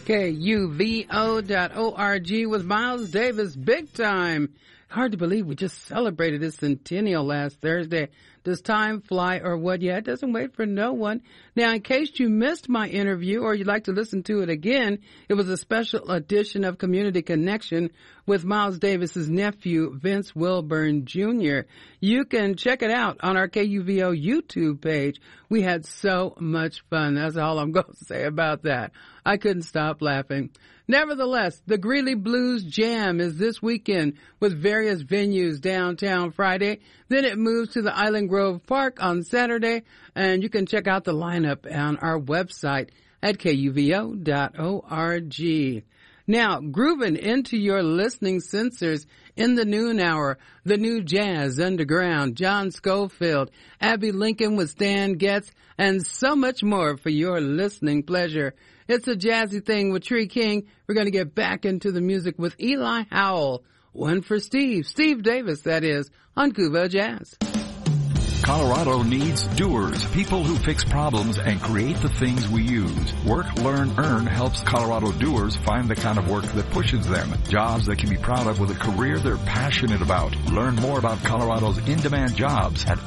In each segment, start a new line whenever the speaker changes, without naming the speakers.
KUVO.org with Miles Davis. Big time. Hard to believe we just celebrated his centennial last Thursday. Does time fly or what? Yeah, it doesn't wait for no one. Now, in case you missed my interview or you'd like to listen to it again, it was a special edition of Community Connection with Miles Davis's nephew, Vince Wilburn Jr. You can check it out on our KUVO YouTube page. We had so much fun. That's all I'm going to say about that. I couldn't stop laughing. Nevertheless, the Greeley Blues Jam is this weekend with various venues downtown Friday. Then it moves to the Island Grove Park on Saturday, and you can check out the lineup on our website at KUVO.org. Now, grooving into your listening sensors in the noon hour, the new Jazz Underground, John Schofield, Abby Lincoln with Stan Getz, and so much more for your listening pleasure. It's a jazzy thing with Tree King. We're going to get back into the music with Eli Howell. One for Steve Davis, that is, on Cuba Jazz.
Colorado needs doers, people who fix problems and create the things we use. Work, Learn, Earn helps Colorado doers find the kind of work that pushes them. Jobs they can be proud of with a career they're passionate about. Learn more about Colorado's in-demand jobs at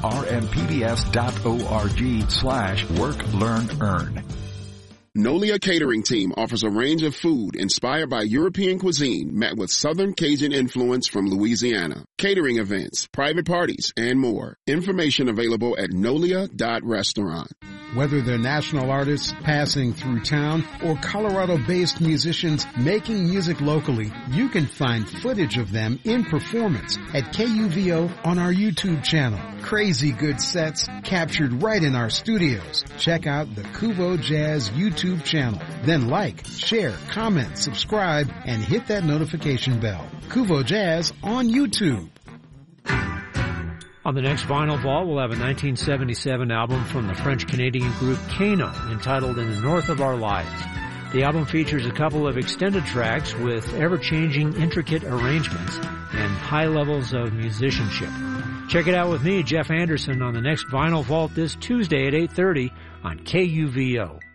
rmpbs.org/Work, Learn, Earn.
Nolia Catering Team offers a range of food inspired by European cuisine met with Southern Cajun influence from Louisiana. Catering events, private parties, and more. Information available at nolia.restaurant.
Whether they're national artists passing through town or Colorado-based musicians making music locally, you can find footage of them in performance at KUVO on our YouTube channel. Crazy good sets captured right in our studios. Check out the Cuvo Jazz YouTube channel. Then like, share, comment, subscribe, and hit that notification bell. Cuvo Jazz on YouTube.
On the next Vinyl Vault, we'll have a 1977 album from the French-Canadian group Kano entitled In the North of Our Lives. The album features a couple of extended tracks with ever-changing, intricate arrangements and high levels of musicianship. Check it out with me, Jeff Anderson, on the next Vinyl Vault this Tuesday at 8:30 on KUVO.